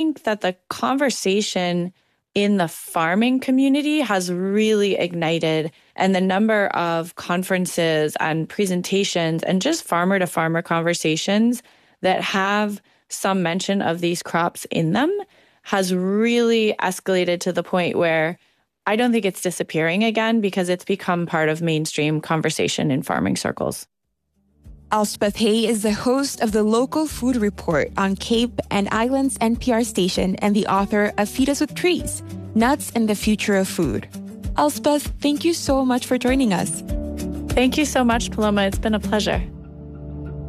think that the conversation in the farming community has really ignited, and the number of conferences and presentations and just farmer to farmer conversations that have some mention of these crops in them has really escalated to the point where I don't think it's disappearing again because it's become part of mainstream conversation in farming circles. Elspeth Hay is the host of the Local Food Report on Cape and Islands NPR station and the author of Feed Us with Trees, Nuts and the Future of Food. Elspeth, thank you so much for joining us. Thank you so much, Paloma. It's been a pleasure.